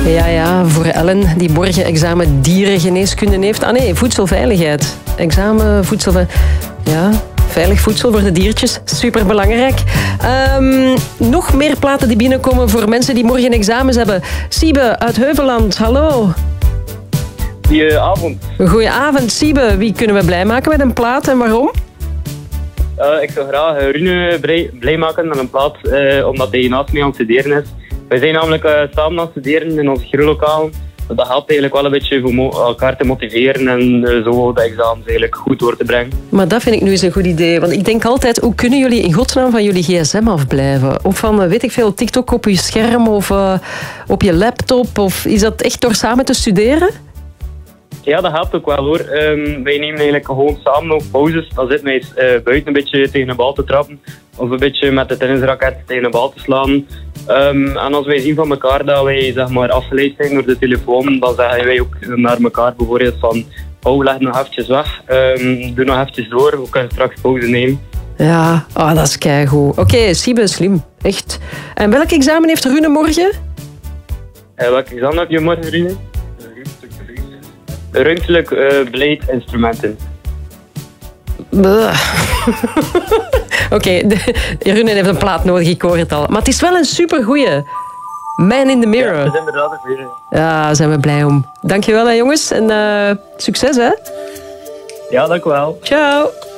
Ja, voor Ellen, die morgen examen dierengeneeskunde heeft. Ah nee, voedselveiligheid. Examen voedselveiligheid. Ja, veilig voedsel voor de diertjes. Superbelangrijk. Nog meer platen die binnenkomen voor mensen die morgen examens hebben. Siebe uit Heuveland, hallo. Goedenavond. Goedenavond, Siebe. Wie kunnen we blij maken met een plaat en waarom? Ik zou graag Rune blij maken met een plaat, omdat hij naast mij aan het studeren is. Wij zijn namelijk samen aan het studeren in ons grillokaal. Dat helpt eigenlijk wel een beetje om elkaar te motiveren en zo de examens eigenlijk goed door te brengen. Maar dat vind ik nu eens een goed idee. Want ik denk altijd, hoe kunnen jullie in godsnaam van jullie gsm afblijven? Of van, weet ik veel, TikTok op je scherm of op je laptop? Of is dat echt door samen te studeren? Ja, dat helpt ook wel hoor. Wij nemen eigenlijk gewoon samen ook pauzes. Dan zitten wij buiten een beetje tegen een bal te trappen. Of een beetje met de tennisraket tegen een bal te slaan. En als wij zien van elkaar dat wij zeg maar, afgeleid zijn door de telefoon, dan zeggen wij ook naar elkaar bijvoorbeeld van oh, leg nog eventjes weg. Doe nog eventjes door. We kunnen straks pauze nemen. Ja, dat is keigoed. Oké, Siebe, slim. Echt. En welk examen heeft Rune morgen? Welk examen heb je morgen, Rune? Ruimtelijk beleidinstrumenten. Oké, Rune heeft een plaat nodig, ik hoor het al. Maar het is wel een supergoeie. Man in the Mirror. Ja, dat is inderdaad een goeie. Ja, daar zijn we blij om. Dankjewel hè, jongens. En succes hè. Ja, dank u wel. Ciao.